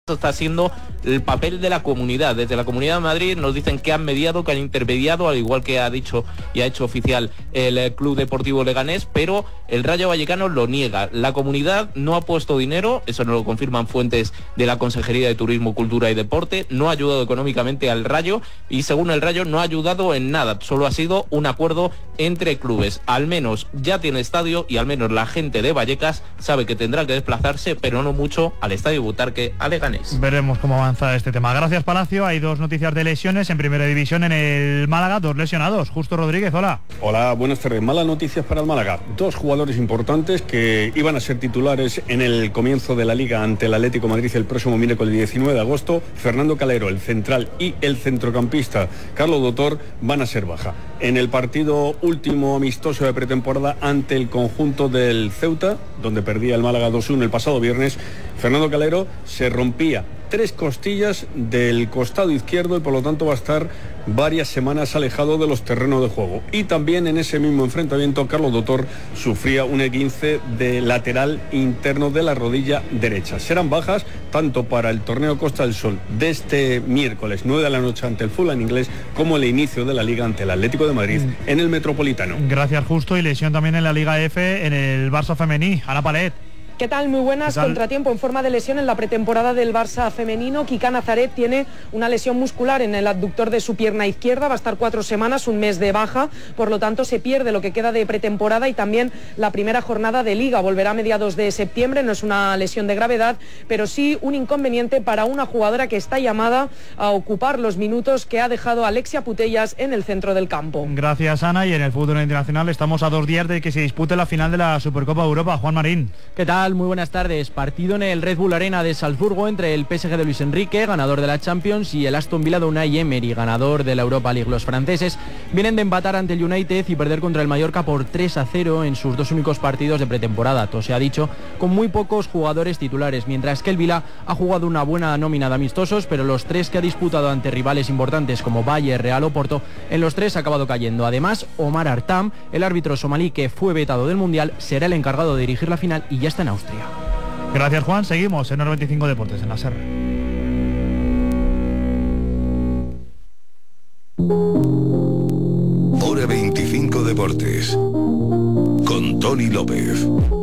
está siendo el papel de la comunidad. Desde la Comunidad de Madrid nos dicen que han mediado, que han intermediado, al igual que ha dicho y ha hecho oficial el Club Deportivo Leganés, pero el Rayo Vallecano lo niega. La comunidad no ha puesto dinero, eso nos lo confirman fuentes de la Consejería de Turismo, Cultura y Deporte, no ha ayudado económicamente al Rayo y según el Rayo no ha ayudado en nada, solo ha sido un acuerdo entre clubes. Al menos ya tiene estadio y al menos la gente de Vallecas sabe que tendrá que desplazarse, pero no mucho, al Estadio Butarque a Leganés. Veremos cómo avanza este tema. Gracias, Palacio. Hay dos noticias de lesiones en Primera División en el Málaga, dos lesionados. Justo Rodríguez, hola. Hola, buenas tardes. Malas noticias para el Málaga. Dos jugadores importantes que iban a ser titulares en el comienzo de la Liga ante el Atlético de Madrid el próximo miércoles 19 de agosto. Fernando Calero, el central, y el centrocampista Carlos Dotor van a ser baja. En el partido último amistoso de pretemporada ante el conjunto del Ceuta, donde perdía el Málaga 2-1 el pasado viernes, Fernando Calero se rompía 3 costillas del costado izquierdo y por lo tanto va a estar varias semanas alejado de los terrenos de juego. Y también en ese mismo enfrentamiento Carlos Dotor sufría un esguince de lateral interno de la rodilla derecha. Serán bajas tanto para el torneo Costa del Sol de este miércoles 9 de la noche ante el Fulham inglés como el inicio de la Liga ante el Atlético de Madrid en el Metropolitano. Gracias, Justo. Y lesión también en la Liga F en el Barça femení. Ana Palet. ¿Qué tal? Muy buenas. Contratiempo en forma de lesión en la pretemporada del Barça femenino. Kika Nazaret tiene una lesión muscular en el abductor de su pierna izquierda. Va a estar 4 semanas, un mes de baja. Por lo tanto, se pierde lo que queda de pretemporada y también la primera jornada de Liga. Volverá a mediados de septiembre. No es una lesión de gravedad, pero sí un inconveniente para una jugadora que está llamada a ocupar los minutos que ha dejado Alexia Putellas en el centro del campo. Gracias, Ana. Y en el fútbol internacional estamos a 2 días de que se dispute la final de la Supercopa de Europa. Juan Marín. ¿Qué tal? Muy buenas tardes. Partido en el Red Bull Arena de Salzburgo entre el PSG de Luis Enrique, ganador de la Champions, y el Aston Villa de Unai Emery, ganador de la Europa League. Los franceses vienen de empatar ante el United y perder contra el Mallorca por 3-0 en sus 2 únicos partidos de pretemporada. Todo se ha dicho con muy pocos jugadores titulares, mientras que el Villa ha jugado una buena nómina de amistosos, pero los 3 que ha disputado ante rivales importantes como Bayern, Real o Porto, en los 3 ha acabado cayendo. Además, Omar Artam, el árbitro somalí que fue vetado del Mundial, será el encargado de dirigir la final y ya está en Austria. Gracias, Juan. Seguimos en 95 Deportes, en la SER. Hora 25 Deportes con Tony López.